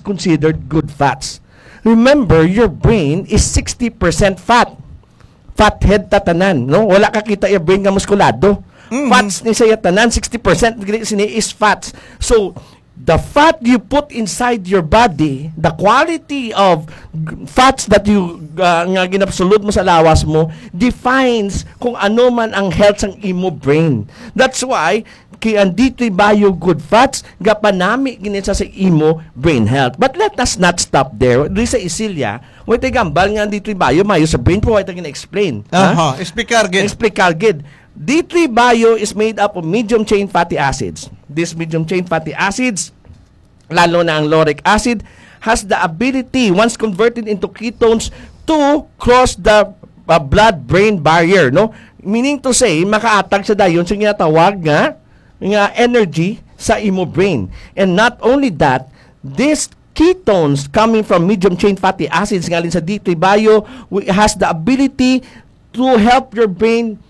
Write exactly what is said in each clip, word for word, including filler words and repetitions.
considered good fats. Remember, your brain is sixty percent fat. Fathead tatanan, no? Wala ka kita yung brain nga muskulado. Mm-hmm. Fats ni saya tanan, sixty percent is fats. So, the fat you put inside your body, the quality of fats that you uh, nga ginabsulod mo sa lawas mo defines kung ano man ang health ng imo brain. That's why kaya dito bayo good fats gapanami ginit sa imo brain health. But let us not stop there. Dito sa Isilia, way tay gambal nga dito bayo mayo sa brain po way tay gina-explain. Aha, explicar gid. Explicar gid. D three bio is made up of medium chain fatty acids. These medium chain fatty acids, lalo na ang lauric acid, has the ability, once converted into ketones, to cross the uh, blood-brain barrier, no? Meaning to say, makaatag sa dayon sa ginatawag nga, nga energy sa imo brain. And not only that, these ketones coming from medium chain fatty acids, ngalin sa D three bio, has the ability to help your brain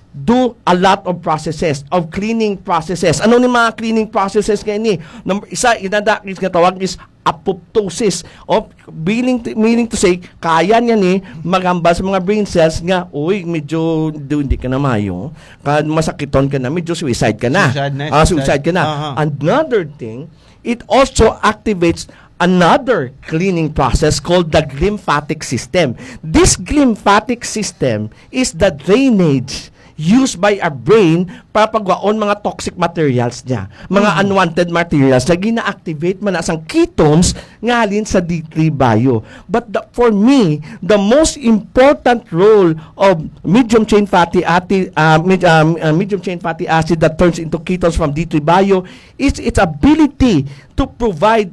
do a lot of processes, of cleaning processes. Ano ni mga cleaning processes ngayon ni? Number isa, inadakis nga tawag is apoptosis. Of meaning to, meaning to say, kaya niya ni magambal sa mga brain cells nga, uy, medyo do, hindi ka na mayo, ka, masakiton ka na, medyo suicide ka na. Suicide na. Uh, suicide ka na. Uh-huh. Another thing, it also activates another cleaning process called the glymphatic system. This glymphatic system is the drainage used by our brain para pagwaon mga toxic materials niya. Mga mm-hmm. unwanted materials na gina-activate man asang ketones ngalin sa D three bio. But the, for me, the most important role of medium chain fatty acid, uh, med, um, uh, medium chain fatty acid that turns into ketones from D three bio is its ability to provide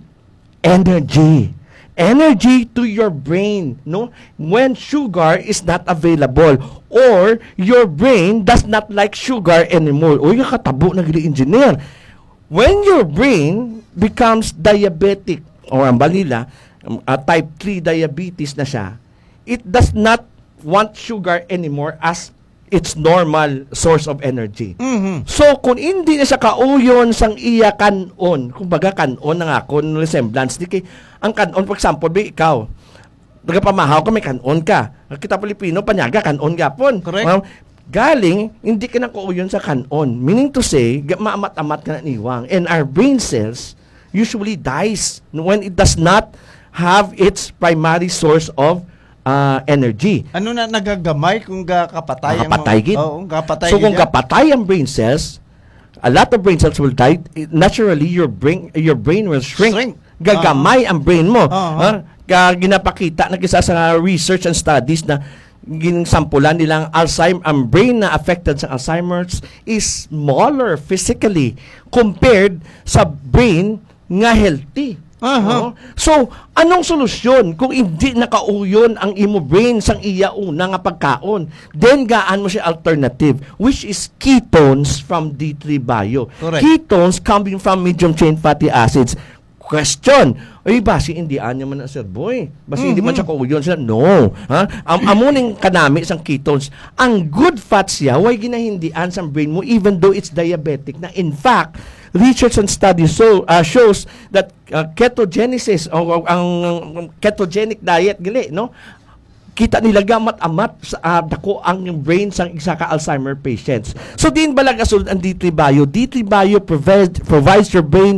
energy. Energy to your brain, no? When sugar is not available or your brain does not like sugar anymore. O yung katabo na gili engineer. When your brain becomes diabetic or ang balila, um, uh, type three diabetes na siya, it does not want sugar anymore as its normal source of energy. Mm-hmm. So, kung hindi na siya kauyon sang iya kanon, kumbaga kanon na nga, kung resemblance, di kay, ang kanon, for example, ba ikaw, nagapamahaw ka, may kanon ka. Kita Pilipino, panyaga, kanon gapon. Correct. Um, galing, hindi ka na kauyon sa kanon. Meaning to say, maamat-amat ka na niwang. And our brain cells usually dies when it does not have its primary source of Uh, energy. Ano na nagagamay kung gakapatay ang kapatay gid. Oo, gapatay. So kung gid. kapatay ang brain cells, a lot of brain cells will die. Naturally, your brain your brain will shrink. Shrink. Gagamay uh-huh. ang brain mo. Uh-huh. Uh, ginapakita na kisa sa research and studies na ginsampulan nilang Alzheimer, ang brain na affected sa Alzheimer's is smaller physically compared sa brain nga healthy. Uh-huh. No? So, anong solusyon kung hindi nakauyon ang imo brain sang iya una nga pagkaon? Then, gaan mo siya alternative, which is ketones from D three bio. Correct. Ketones coming from medium chain fatty acids. Question, ay, basi hindi anya man na, sir boy. Basi mm-hmm. hindi man siya kauyon sila. No. Ha? Am amuning kanami sang ketones. Ang good fats siya, way ginahindian sa brain mo even though it's diabetic. Na in fact, research and studies so, uh, shows that uh, ketogenesis o uh, ang uh, ketogenic diet gali no kita nila gamat-amat sa uh, dako ang brain sang isa ka Alzheimer patients. So din balag asulod ang D three bio. D three bio provides provides your brain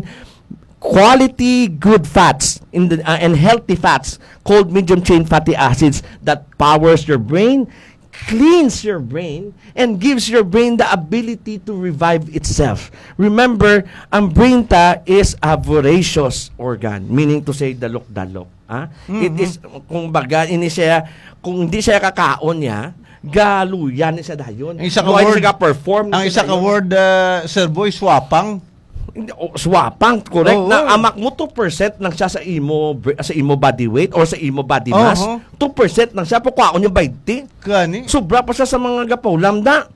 quality good fats in the uh, and healthy fats called medium chain fatty acids that powers your brain, cleans your brain, and gives your brain the ability to revive itself. Remember, ang brain ta is a voracious organ, meaning to say dalok-dalok. Ah? Mm-hmm. It is, kung baga, ini siya, kung hindi siya kakaon niya, galuyan siya dayon. Ang isa ka word, perform ang isa ka word, uh, Sir Boy, swapang. Oh, swapang, correct. Oh, na oh. amak mo two percent lang siya sa imo sa imo body weight or sa imo body mass. Uh-huh. two percent lang siya. Pagkaon yung twenty. Kani? Sobra pa siya sa mga gapulam da.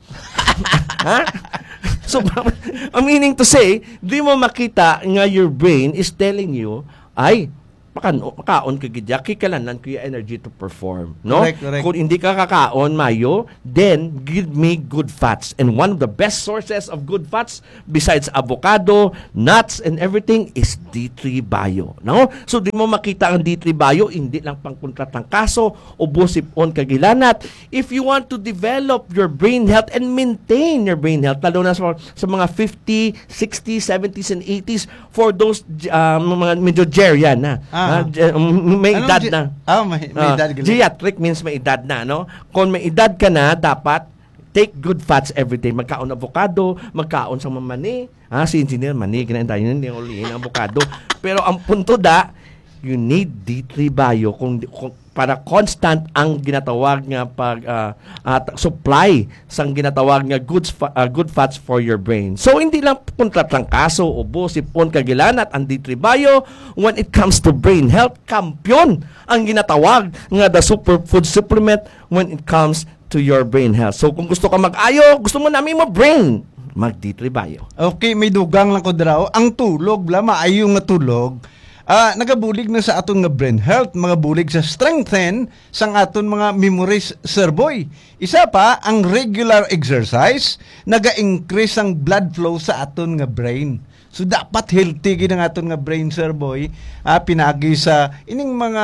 Ha? Sobra. Meaning to say, di mo makita nga your brain is telling you, ay, pakan makaon ka gidya kikalanan ko yung energy to perform, no? Correct, correct. Kung hindi ka kakaon mayo, then give me good fats. And one of the best sources of good fats besides avocado, nuts and everything is D three Bio, no? So di mo makita ang D three Bio hindi lang pangkontratang kaso o busipon kagilanat. If you want to develop your brain health and maintain your brain health, lalo na sa, sa mga fifty, sixty, seventies and eighties, for those uh, mga medyo gerian na. Ah. Uh, ge- um, may Anong edad ge- na. Ah, may, may Ah, edad gali. geriatric means may edad na, no? Kung may edad ka na, dapat take good fats every day. Magkaon avocado, magkaon sa mamani. Ah, si engineer, mani, kinain tayo yun, hindi ulihin ang avocado. Pero ang punto da, you need D three Bio kung, kung para constant ang ginatawag nga pag uh, at supply sang ginatawag nga good fa- uh, good fats for your brain. So hindi lang kontratrangkaso o sipon kagilanat ang D three Bio when it comes to brain health, kampiyon ang ginatawag nga the superfood supplement when it comes to your brain health. So kung gusto ka mag-ayo, gusto mo namin mo brain, mag D three Bio. Okay, may dugang lang ko draw. Ang tulog, bla, maayo nga tulog, ah nagabulig na sa aton nga brain health, mga bulig sa strengthen sang aton mga memories, Sir Boy. Isa pa, ang regular exercise, naga-increase ang blood flow sa aton nga brain. So dapat healthy gid ang aton nga brain, Sir Boy. Ah, pinagi sa ining mga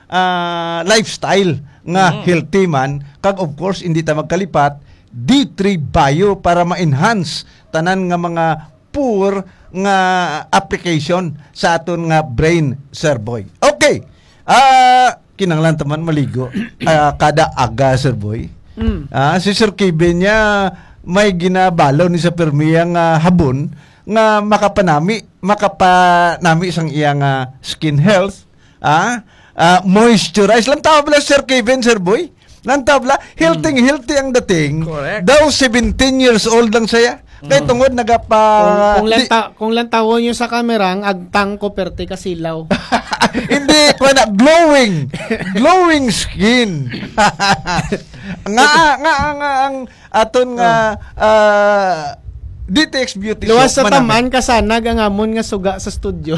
ah, lifestyle nga Mm. healthy man, kag of course hindi ta magkalipat D three Bio para ma-enhance tanan nga mga poor nga application sa aton nga brain, Sir Boy. Okay. Ah, kinanglan taman maligo ah, kada aga, Sir Boy. Mm. Ah, si Sir Kevin niya may ginabalaw ni sa permiya nga habon nga makapanami, makapanami sang iyang ah, skin health, ah, ah moisturize. Lang tabla, Sir Kevin, Sir Boy. Lang tabla, healthy, healthy ang dating. Correct. Daw seventeen years old lang siya. Kaya tungod nagapa... kung, kung, di- lanta, kung lantawon nyo sa kamera, ang agtang ko perte kasilaw. Hindi, kung na, glowing. Glowing skin. nga, nga, nga, ang aton nga, ah, D T X Beauty Luwas Soap, sa manami. taman, kasanag ang amon nga suga sa studio.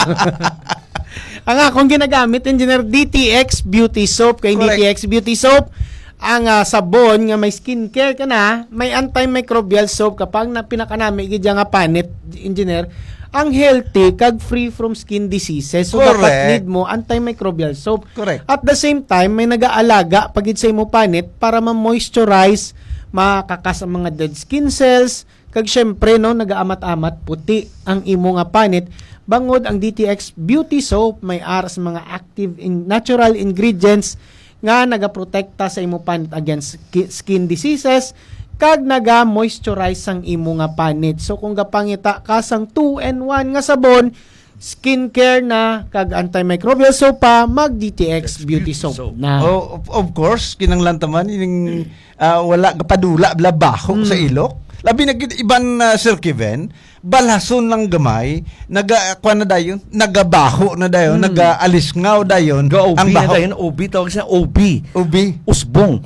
Ang akong ginagamit, engineer, D T X Beauty Soap. Kay Correct. D T X Beauty Soap, ang ah, sabon nga may skincare ka na, may antimicrobial soap kapag na pinakanami gidya nga panit, engineer, ang healthy kag free from skin diseases. So Correct. dapat need mo antimicrobial soap. Correct. At the same time, may nag-aalaga pagid sa imo panit para ma-moisturize, makakas ang mga dead skin cells, kag syempre no nagaamat-amat puti ang imo nga panit. Bangod ang D T X Beauty Soap may aras mga active in natural ingredients nga nagaprotekta sa imo panit against ski- skin diseases kag naga-moisturize ang imo nga panit. So kung gapangita ka sang two in one nga sabon, skincare na kag antimicrobial soap pa, mag D T X Beauty Soap Soap. na. Oh, of, of course, kinanglan taman, yung ah, wala kapadula, bla baho sa ilok. Labi na gid iban na Sir Kevin, balason ng gamay, naga kwa na dayon, nagabaho na dayon, nagaalis-ngaw dayon Ga O B ang na baho. tayo, O B tawag siya O B. Ubi. Usbong.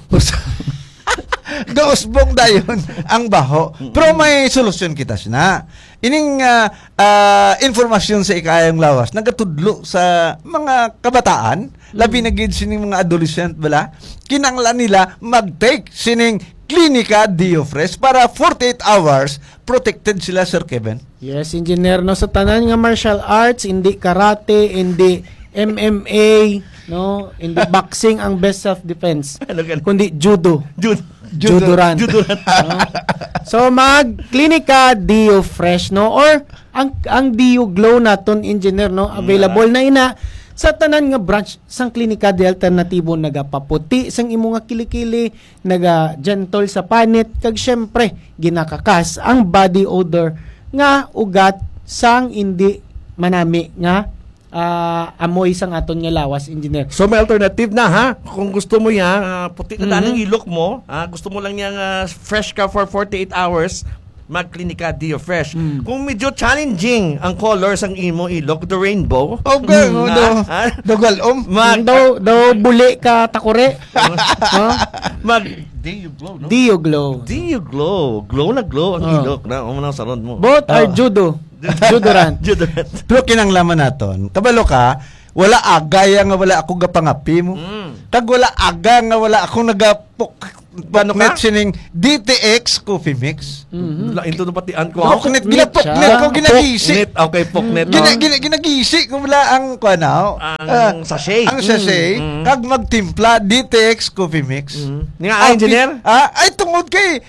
Gausbong dayon ang baho. Pero may solusyon kita na. Ining ah, ah, informasyon sa ikayang lawas nagatudlo sa mga kabataan, labi na gid sining mga adolescent bala, kinanglan nila mag-take sining Clinica Diofresh para forty-eight hours protected sila, Sir Kevin. Yes, engineer, no, sa tanan nga martial arts, hindi karate, hindi M M A, no, hindi boxing ang best self-defense, Ano ganun? kundi judo. Jude. Judoran. Judoran. No? So mag Clinica Dio Fresh, no, or ang ang Dio Glow naton, engineer, no, available na ina sa tanan nga branch sang Klinika de Alternatibo, nagapaputi sang imo nga kilikili, naga gentle sa panit, kag syempre ginakakas ang body odor nga ugat sang hindi manami nga ah, amoy sang aton nga lawas, engineer. So may alternative na ha. Kung gusto mo yan, ah, puti na daan ang Mhm. ilok mo, ah, gusto mo lang yan ah, fresh ka for forty-eight hours, mag Clinica Dio Fresh. Kung medyo challenging ang colors ang imo ilok, the rainbow. Okay, Mm, oh, do, ah, ah, dogalom. mag, daw daw buli ka takore. no? mag, Dio Glow, no? Dio Glow. Dio Glow. Glow na glow ang Oh. ilok na. Umunang sarod mo. Both are judo. Judoran. Judoran. Pero kinanglaman naton, kabalo ka, wala agaya nga wala ako gapangapi mo. Mm. Kag wala aga nga wala ako nagapok Paano ka? poknet sining D T X Coffee Mix. Mhm. Lain to patian ko. Poknet, Poknet ginapoknet siya. ko, ginagisi. Poknet, okay, poknet. Gina, oh. gina, ginagisi ko wala ang kuanaw. Ang sachet. Ang sachet. Mm, mm. Kag magtimpla D T X Coffee Mix. Mm. Nga, ah, engineer? Ah, ay tungod kay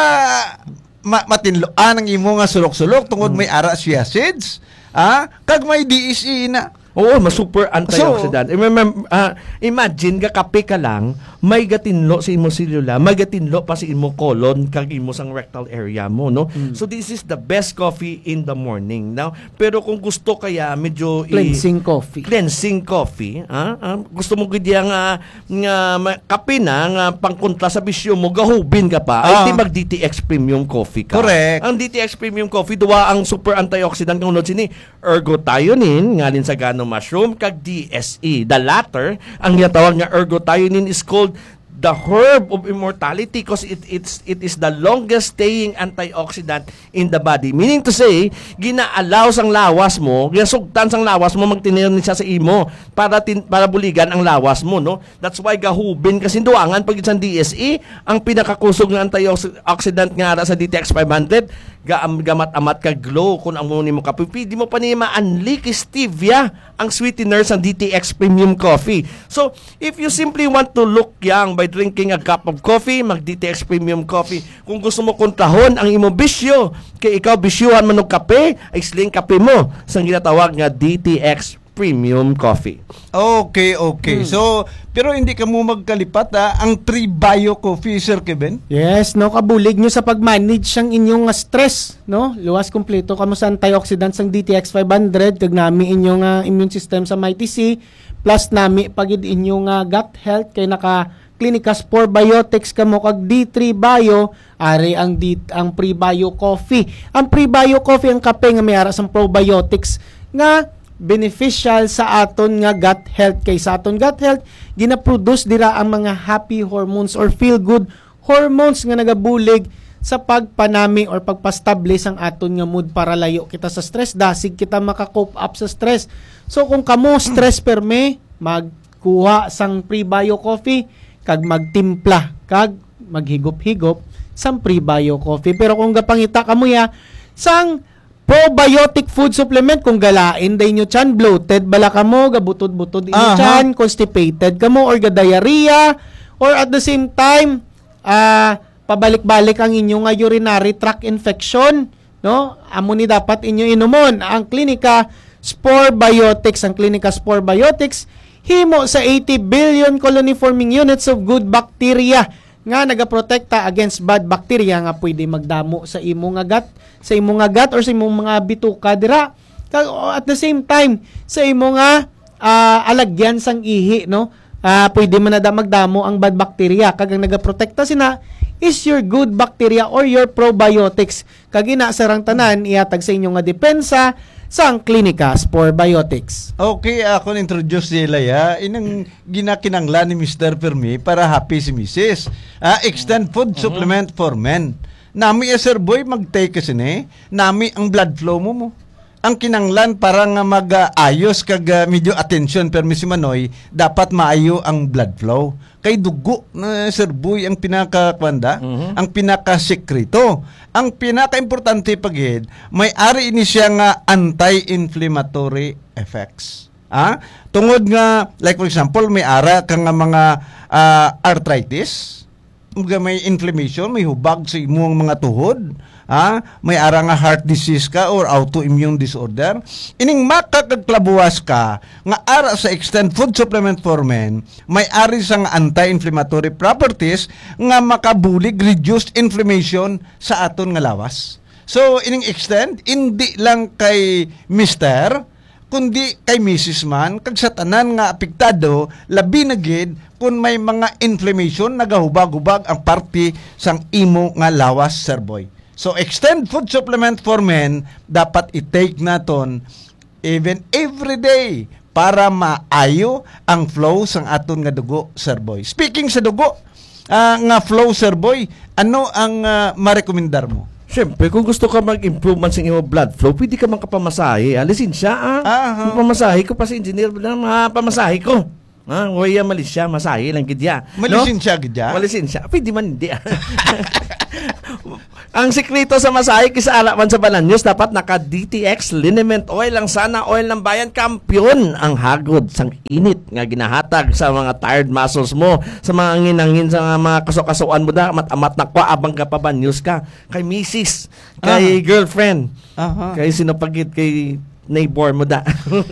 ah ma matinloan ang imo nga sulok-sulok tungod may ara siya seeds. Ah, kag may D S E na. Oo, mas super antioxidant. I remember, ah, imagine ga kape ka lang, may gatinlo sa imo selula, may gatinlo pa sa imo colon kag imo sang rectal area mo, no? So this is the best coffee in the morning. Now, pero kung gusto kaya medyo i- Cleansing coffee. cleansing coffee, ah, ah, gusto mo gid nga nga ma- kape na nga pangkontra sa bisyo mo, gahubin ka pa. Ah. Ay di mag D T X premium coffee ka. Correct. Ang D T X premium coffee duwa ang super antioxidant kung sini ergothioneine ngalin sa gano mushroom kag D S E. The latter, ang gitawag nga ergothioneine is called the herb of immortality because it it's it is the longest staying antioxidant in the body. Meaning to say, gina-allow sang lawas mo, ginasugtan sang lawas mo magtinirni siya sa imo para tin, para buligan ang lawas mo, no? That's why gahubin kasi duangan pag sa D S E, ang pinakakusog nga antioxidant nga ara sa D T X five hundred, gaam gamat-amat ka glow kung ang muni mo kapipi, di mo pa niya ma-unleak stevia ang sweetener sa D T X premium coffee. So, if you simply want to look young by drinking a cup of coffee, mag D T X premium coffee. Kung gusto mo kontrahon ang imo bisyo, kay ikaw bisyuhan man og kape, ay sling kape mo sa ginatawag nga D T X premium coffee. Okay, okay. So, pero hindi ka mo magkalipat ha, ang Pre-Bio Coffee, Sir Kevin? Yes, no, kabulig nyo sa pag-manage ang inyong nga stress, no? Luwas kumpleto kamo sa antioxidants ang D T X five hundred, kag nami inyong nga immune system sa Mighty C, plus nami pagid inyong nga gut health kay naka Clinicas Probiotics kamo kag D three Bio, ari ang D, ang Pre-Bio Coffee. Ang Pre-Bio Coffee ang kape nga may ara sang probiotics nga beneficial sa aton nga gut health. Kay sa aton gut health gina-produce dira ang mga happy hormones or feel good hormones nga nagabulig sa pagpanami or pagpastablish ang aton nga mood para layo kita sa stress, dasig kita maka-cope up sa stress. So kung kamo stress perme, magkuha sang Pre-Bio Coffee kag magtimpla kag maghigop-higop sang Pre-Bio Coffee. Pero kung gapangita kamo ya sang probiotic food supplement, kung galain day nyo chan, bloated bala kamo, gabutod-butod inyo Aha. chan, constipated kamo or ga diarrhea, or at the same time ah pabalik-balik ang inyong nga urinary tract infection, no? Amo ni dapat inyo inumon ang Clinica Spore Biotics. Ang Clinica Spore Biotics himo sa eighty billion colony forming units of good bacteria nga nagaprotekta against bad bacteria nga pwede magdamo sa imo nga gut, sa imo nga gut or sa imo mga bituka dira. Kag at the same time sa imo nga ah, alagyan sang ihi, no? Ah, pwede man na da magdamo ang bad bacteria kag ang nagaprotekta sina is your good bacteria or your probiotics. Kag ina sarang tanan ihatag sa inyo nga depensa sang Clinica Spore Biotics. Okay, ako na-introduce nila ya. Inang ginakinanglan ni Mister Fermi para happy si Missus Ah, extend food supplement for men. Nami ya Sir Boy, mag-take kasi ni. Nami ang blood flow mo mo. Ang kinanglan para nga mag-ayos kag uh, medyo attention permi si Manoy, dapat maayo ang blood flow. Kay dugo na Sir Boy ang pinakakwanda, Mhm. ang pinakasekreto. Ang pinaka-importante pagid, may ari ini siya nga anti-inflammatory effects. Ah, tungod nga like for example, may ara ka nga mga ah, arthritis, mga may inflammation, may hubag sa imong mga tuhod, ah, may ara nga heart disease ka or autoimmune disorder, ining makakagklabuwas ka nga ara sa extend food supplement for men, may ari sa nga anti-inflammatory properties nga makabulig reduced inflammation sa aton nga lawas. So ining extend hindi lang kay Mister kundi kay Missus man kag sa tanan nga apektado labi na gid kung may mga inflammation nagahubag-hubag ang parte sang imo nga lawas, Sir Boy. So extend food supplement for men dapat i-take naton even every day para maayo ang flow sang aton nga dugo, Sir Boy. Speaking sa dugo, ah, nga flow, Sir Boy, ano ang uh, marekomendar mo? Siyempre, kung gusto ka mag-improvement sa iyong blood flow, pwede ka makapamasahe. Alisin siya, ah. Aha. Pamasahe ko pa sa engineer na mga pamasahe ko. Ah, waya malis siya, masahe lang gidya. Malisin siya, gidya? Malisin siya. Pwede man hindi. ah. Ang sikreto sa masahe kisa alaman sa Balanyos, dapat naka-D T X liniment oil ang sana oil ng bayan. Kampiyon ang hagod sang init nga ginahatag sa mga tired muscles mo, sa mga nginangin sa mga kasokasuan mo da, amat-amat na kwa abang ka pa Balanyos ka. Kay misis, kay Aha. girlfriend, Aha. kay sinapagit, kay neighbor mo da.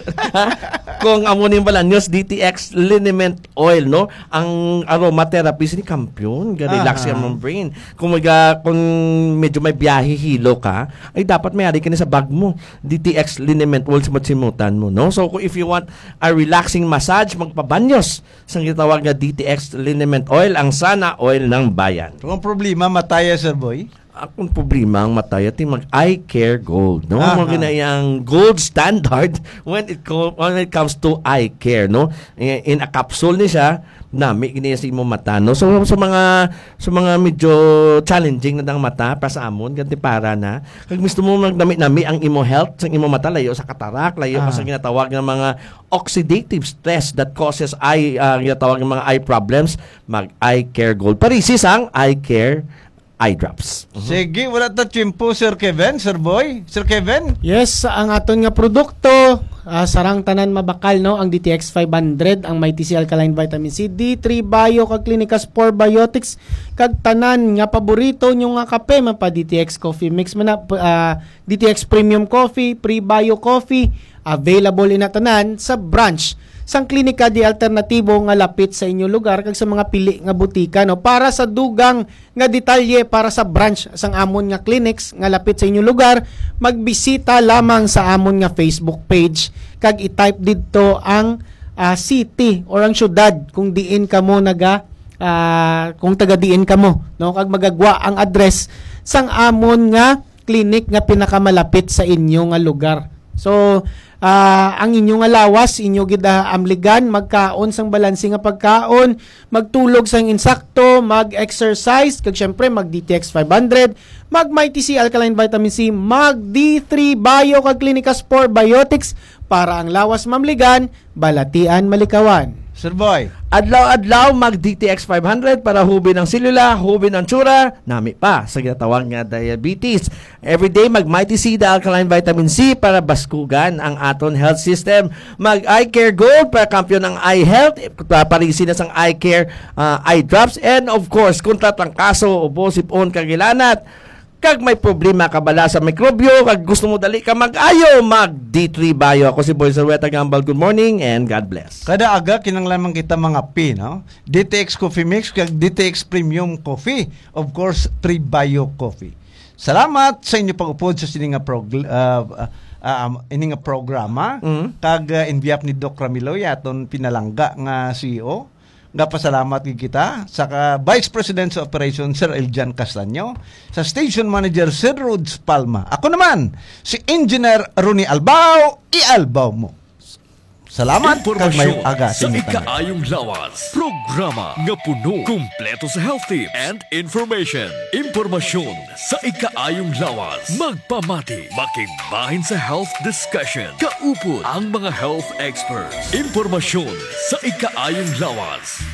Kung amunin Balanyos, D T X liniment oil, no? Ang aromatherapy ni kampiyon, ga-relax Aha. ang brain. Kung maga, kung medyo may biyahe hilo ka, ay dapat may ari ka na sa bag mo. D T X liniment oil simutan mo, no? So kung if you want a relaxing massage, magpabanyos sa gitawag nga D T X liniment oil, ang sana oil ng bayan. Kung ang problema, mataya, Sir Boy. Akong problema ang matay at mag eye care gold, no? Aha. Mga ginayang gold standard when it co- when it comes to eye care, no? In, in a capsule ni siya, nami ginaya sa imong mata, no? So sa mga sa mga medyo challenging na dang mata para sa amon, ganti para na. Kag gusto mo magdami-nami ang imo health sa imong mata, layo sa katarak, layo Ah. pa sa ginatawag ng mga oxidative stress that causes eye uh, ginatawag ng mga eye problems, mag eye care gold. Parisis ang eye care eye drops. Sige, wala ta tiyempo, Sir Kevin, Sir Boy. Sir Kevin? Yes, ang aton nga produkto, ah, sarang tanan mabakal, no? Ang D T X five hundred, ang Mighty C Alkaline Vitamin C, D three Bio, kag Clinicas four Biotics, kag tanan nga paborito nyo nga kape, mapa D T X Coffee Mix, man na, ah, D T X Premium Coffee, Pre-Bio Coffee, available ina tanan sa branch sang klinika di alternatibo nga lapit sa inyo lugar kag sa mga pili nga butika, no, para sa dugang nga detalye para sa branch sang amon nga clinics nga lapit sa inyo lugar, magbisita lamang sa amon nga Facebook page kag i-type didto ang ah, city or ang syudad kung diin kamo naga ah, kung taga diin kamo, no, kag magagwa ang address sang amon nga clinic nga pinakamalapit sa inyo nga lugar. So, uh, ang inyo nga lawas, inyo gida amligan, magkaon sang balanse nga pagkaon, magtulog sang insakto, mag-exercise, kag syempre mag-D T X five hundred, mag-Mighty C Alkaline Vitamin C, mag-D three Bio, kag Clinicas four Biotics, para ang lawas mamligan, balatian malikawan. Sir Boy? Adlaw-adlaw mag-D T X five hundred para hubin ang silula, hubin ang tsura, nami pa sa ginatawag nga diabetes. Everyday mag-Mighty C the Alkaline Vitamin C para baskugan ang aton health system. Mag-Eye Care Gold para kampiyon ng eye health, parisi na sang eye care uh, eye drops, and of course, kung tatangkaso, ubo, sipon, kagilanat, kag may problema ka bala sa mikrobyo, kag gusto mo dali ka mag-ayo, mag-D three Bio. Ako si Boy Zarweta Gambal. Good morning and God bless. Kada aga, kinanglaman kita mga P, no? D T X Coffee Mix, kag D T X Premium Coffee. Of course, three Bio Coffee. Salamat sa inyo pag-upod sa sininga prog- uh, uh, uh, ininga programa. Mm. Kag uh, enviap ni Doc Ramilo, yaton pinalangga nga C E O. Nga pasalamat kita sa ka Vice President sa Operations Sir Eljan Castaño, sa Station Manager Sir Rhodes Palma. Ako naman si Engineer Ronnie Albao, i-albaw mo. Salamat kag may Impormasyon aga sa sa inyo. ikaayong lawas. Programa nga puno, kumpleto sa health tips and information. Impormasyon sa ikaayong lawas. Magpamati, makigbahin sa health discussion. Kaupod ang mga health experts. Impormasyon sa ikaayong lawas.